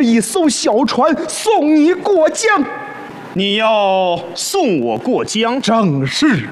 一艘小船送你过江。 你要送我过江？ 正是。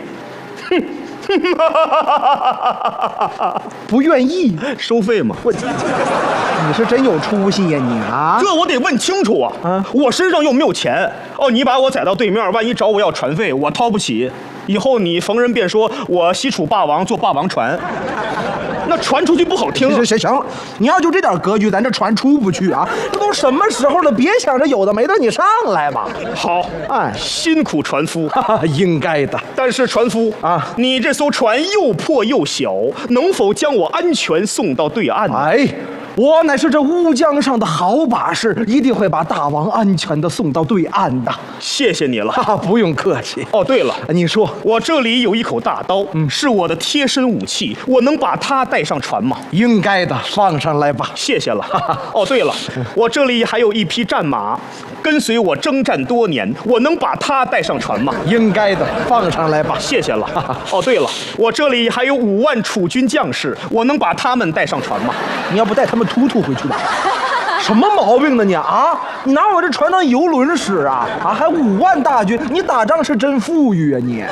不愿意收费吗？ 你是真有出息呀你啊！ 这我得问清楚啊！我身上又没有钱哦，你把我载到对面，万一找我要船费，我掏不起。以后你逢人便说我西楚霸王坐霸王船，那传出去不好听。 行了，你要就这点格局，咱这船出不去啊！这都什么时候了，别想着有的没的，你上来吧。 好，哎，辛苦船夫， 应该的。 但是船夫啊，你这艘船又破又小，能否将我安全送到对岸？ 哎。我乃是这乌江上的好把式，一定会把大王安全的送到对岸的。 谢谢你了， 不用客气。 哦，对了， 你说， 我这里有一口大刀，是我的贴身武器，我能把它带上船吗？ 应该的，放上来吧。 谢谢了。哦，对了，我这里还有一匹战马，跟随我征战多年，我能把它带上船吗？ 应该的，放上来吧。 谢谢了。哦，对了，我这里还有5万楚军将士，我能把他们带上船吗？ 你要不带他们突回去吧？什么毛病呢你啊？你拿我这船当游轮使啊？还5万大军，你打仗是真富裕啊你？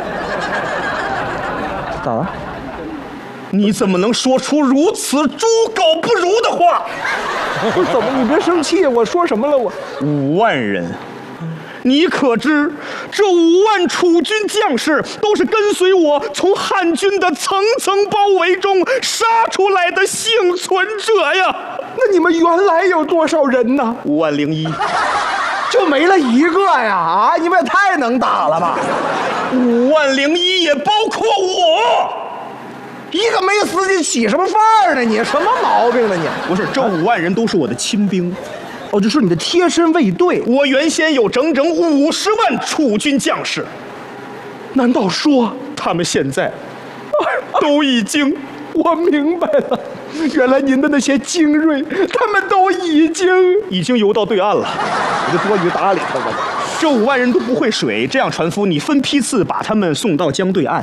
咋了？ 你怎么能说出如此猪狗不如的话？ 怎么？你别生气，我说什么了我 ？5万人。你可知，这5万楚军将士都是跟随我从汉军的层层包围中杀出来的幸存者呀！ 那你们原来有多少人呢 ？501， 就没了一个呀！啊，你们也太能打了吧 ！501也包括我， 一个没死你起什么范儿呢？你什么毛病呢你？ 不是，这5万人都是我的亲兵。 哦，就是你的贴身卫队。 我原先有整整50万楚军将士， 难道说他们现在都已经…… 我明白了，原来您的那些精锐，他们都已经游到对岸了。 你这多余打理他吧。 这5万人都不会水，这样船夫，你分批次把他们送到江对岸。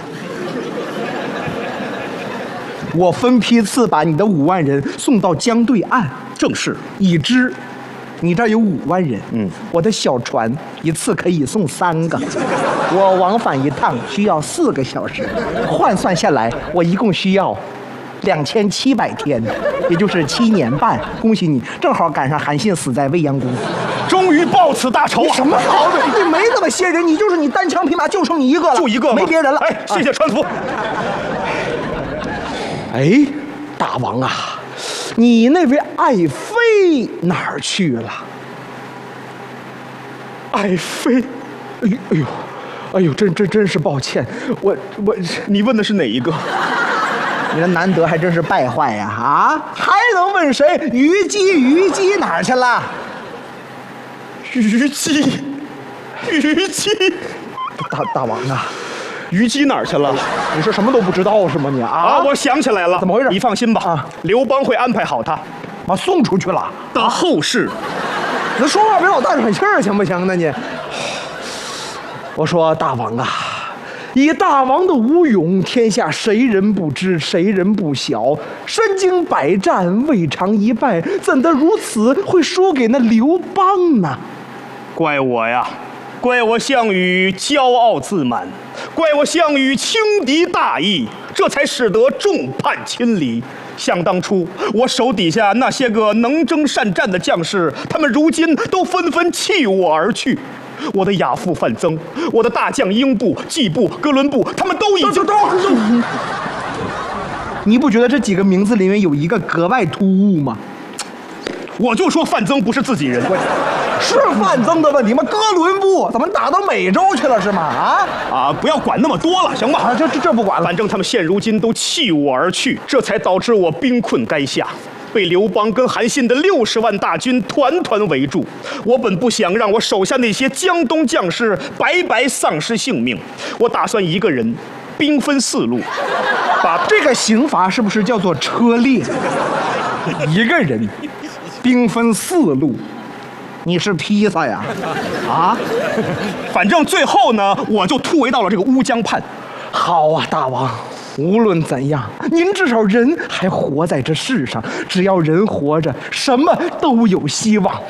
我分批次把你的5万人送到江对岸。 正是， 已知。你这儿有5万人，我的小船一次可以送3个，我往返一趟需要4个小时，换算下来，我一共需要2700天，也就是7年半。恭喜你，正好赶上韩信死在未央宫， 终于报此大仇。 什么毛病？你没那么些人，你就是你单枪匹马就剩你一个了， 就一个吗？ 没别人了。 哎，谢谢船夫。 哎，大王啊！你那位爱妃哪儿去了？ 爱妃， 哎呦，真是抱歉， 你问的是哪一个？ 你这难得还真是败坏呀！啊，还能问谁？虞姬哪儿去了？ 虞姬， 大王啊！ 虞姬哪儿去了？ 你是什么都不知道是吗？你啊！ 我想起来了， 怎么回事？ 你放心吧，刘邦会安排好他， 送出去了的后事。 你说话别老大喘气儿行不行呢？你，我说大王啊，以大王的武勇，天下谁人不知，谁人不晓？身经百战，未尝一败，怎得如此会输给那刘邦呢？ 怪我呀！怪我项羽骄傲自满，怪我项羽轻敌大意，这才使得众叛亲离。想当初，我手底下那些个能征善战的将士，他们如今都纷纷弃我而去。我的亚父范增，我的大将英布、季布、哥伦布，他们都已经…… 你不觉得这几个名字里面有一个格外突兀吗？ 我就说范增不是自己人。 是范增的问题吗？哥伦布怎么打到美洲去了是吗？ 不要管那么多了，行吧？ 这不管了。 反正他们现如今都弃我而去，这才导致我兵困垓下，被刘邦跟韩信的60万大军团团围住。我本不想让我手下那些江东将士白白丧失性命，我打算一个人兵分4路， 把这个刑罚是不是叫做车裂？一个人兵分4路。你是披萨呀？ 反正最后呢，我就突围到了这个乌江畔。 好啊，大王，无论怎样，您至少人还活在这世上，只要人活着，什么都有希望。